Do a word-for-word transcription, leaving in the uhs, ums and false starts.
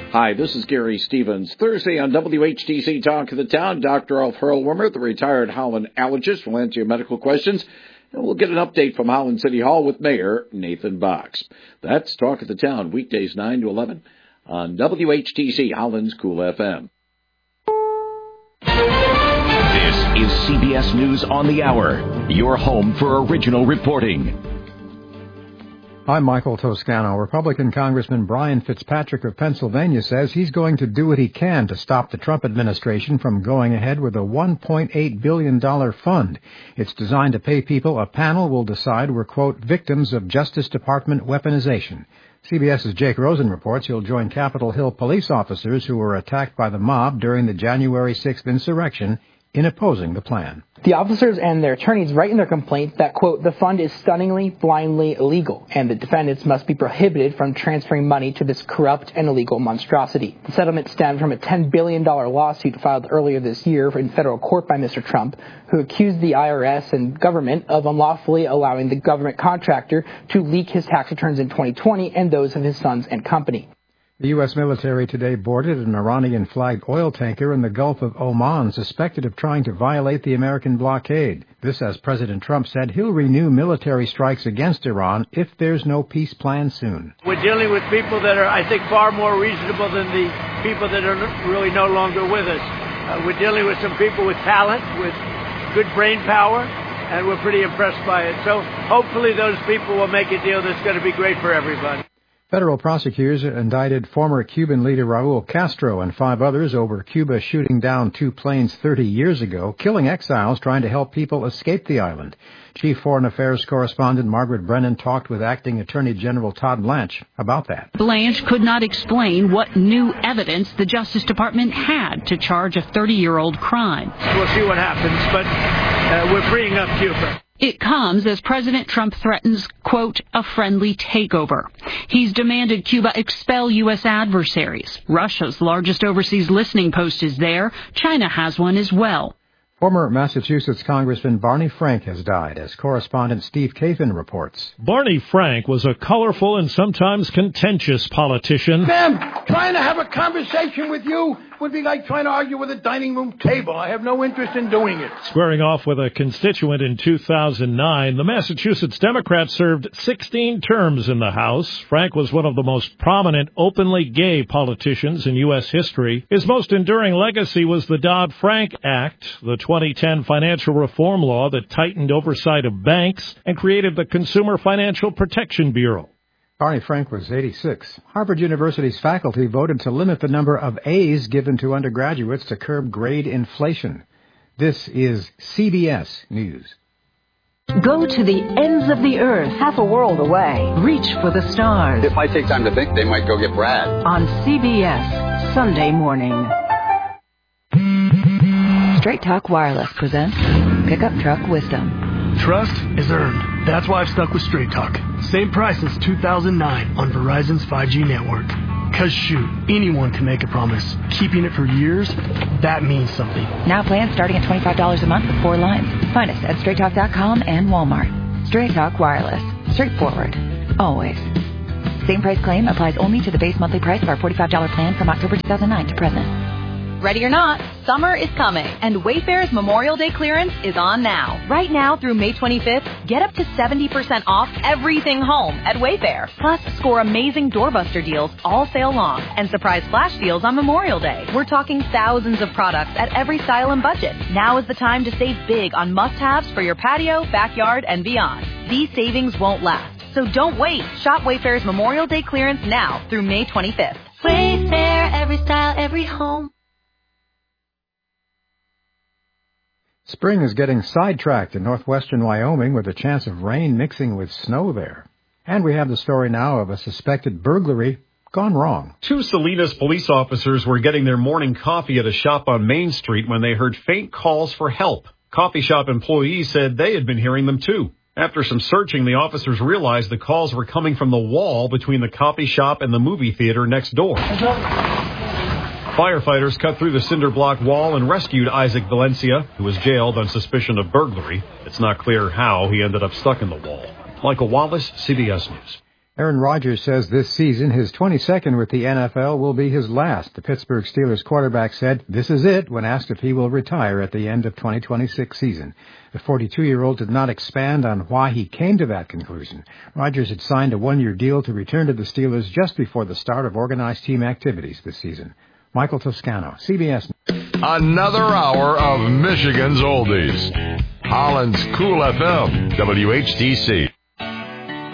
Hi, this is Gary Stevens. Thursday on W H T C Talk of the Town, Doctor Alf Hurlwimmer, the retired Holland allergist, will answer your medical questions, and we'll get an update from Holland City Hall with Mayor Nathan Box. That's Talk of the Town, weekdays nine to eleven on W H T C, Holland's Cool F M. This is C B S News on the Hour, your home for original reporting. I'm Michael Toscano. Republican Congressman Brian Fitzpatrick of Pennsylvania says he's going to do what he can to stop the Trump administration from going ahead with a one point eight billion dollars fund. It's designed to pay people a panel will decide were, quote, victims of Justice Department weaponization. CBS's Jake Rosen reports he'll join Capitol Hill police officers who were attacked by the mob during the January sixth insurrection in opposing the plan. The officers and their attorneys write in their complaint that, quote, the fund is stunningly, blindly illegal, and the defendants must be prohibited from transferring money to this corrupt and illegal monstrosity. The settlement stemmed from a ten billion dollars lawsuit filed earlier this year in federal court by Mister Trump, who accused the I R S and government of unlawfully allowing the government contractor to leak his tax returns in twenty twenty and those of his sons and company. The U S military today boarded an Iranian-flagged oil tanker in the Gulf of Oman suspected of trying to violate the American blockade. This as President Trump said he'll renew military strikes against Iran if there's no peace plan soon. We're dealing with people that are, I think, far more reasonable than the people that are really no longer with us. Uh, we're dealing with some people with talent, with good brain power, and we're pretty impressed by it. So hopefully those people will make a deal that's going to be great for everybody. Federal prosecutors indicted former Cuban leader Raul Castro and five others over Cuba shooting down two planes thirty years ago, killing exiles trying to help people escape the island. Chief Foreign Affairs correspondent Margaret Brennan talked with Acting Attorney General Todd Blanche about that. Blanche could not explain what new evidence the Justice Department had to charge a thirty-year-old crime. We'll see what happens, but uh, we're freeing up Cuba. It comes as President Trump threatens, quote, a friendly takeover. He's demanded Cuba expel U S adversaries. Russia's largest overseas listening post is there. China has one as well. Former Massachusetts Congressman Barney Frank has died, as correspondent Steve Kathan reports. Barney Frank was a colorful and sometimes contentious politician. Ma'am, trying to have a conversation with you would be like trying to argue with a dining room table. I have no interest in doing it. Squaring off with a constituent in two thousand nine, the Massachusetts Democrat served sixteen terms in the House. Frank was one of the most prominent openly gay politicians in U S history. His most enduring legacy was the Dodd-Frank Act, the twenty ten financial reform law that tightened oversight of banks and created the Consumer Financial Protection Bureau. Barney Frank was eighty-six. Harvard University's faculty voted to limit the number of A's given to undergraduates to curb grade inflation. This is C B S News. Go to the ends of the earth, half a world away. Reach for the stars. It might take time to think. They might go get Brad. On C B S, Sunday morning. Straight Talk Wireless presents Pickup Truck Wisdom. Trust is earned. That's why I've stuck with Straight Talk. Same price since two thousand nine on Verizon's five G network. Cause shoot, anyone can make a promise. Keeping it for years, that means something. Now plans starting at twenty-five dollars a month with four lines. Find us at straight talk dot com and Walmart. Straight Talk Wireless. Straightforward. Always. Same price claim applies only to the base monthly price of our forty-five dollars plan from October two thousand nine to present. Ready or not, summer is coming, and Wayfair's Memorial Day clearance is on now. Right now through May twenty-fifth, get up to seventy percent off everything home at Wayfair. Plus, score amazing doorbuster deals all sale long and surprise flash deals on Memorial Day. We're talking thousands of products at every style and budget. Now is the time to save big on must-haves for your patio, backyard, and beyond. These savings won't last, so don't wait. Shop Wayfair's Memorial Day clearance now through May twenty-fifth. Wayfair, every style, every home. Spring is getting sidetracked in northwestern Wyoming with a chance of rain mixing with snow there. And we have the story now of a suspected burglary gone wrong. Two Salinas police officers were getting their morning coffee at a shop on Main Street when they heard faint calls for help. Coffee shop employees said they had been hearing them too. After some searching, the officers realized the calls were coming from the wall between the coffee shop and the movie theater next door. Firefighters cut through the cinder block wall and rescued Isaac Valencia, who was jailed on suspicion of burglary. It's not clear how he ended up stuck in the wall. Michael Wallace, C B S News. Aaron Rodgers says this season, his twenty-second with the N F L, will be his last. The Pittsburgh Steelers quarterback said, "This is it," when asked if he will retire at the end of twenty twenty-six season. The forty-two-year-old did not expand on why he came to that conclusion. Rodgers had signed a one-year deal to return to the Steelers just before the start of organized team activities this season. Michael Toscano, C B S. Another hour of Michigan's Oldies. Holland's Cool F M, W H T C.